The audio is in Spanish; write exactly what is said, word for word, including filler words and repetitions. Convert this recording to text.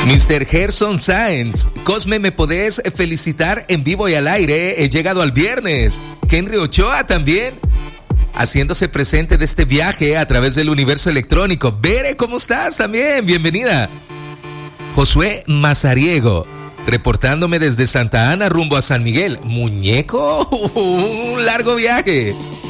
mister Gerson Sáenz, Cosme, ¿me podés felicitar en vivo y al aire? He llegado al viernes. Henry Ochoa también, haciéndose presente de este viaje a través del universo electrónico. Bere, ¿cómo estás? También, bienvenida. Josué Mazariego, reportándome desde Santa Ana rumbo a San Miguel. Muñeco, un largo viaje.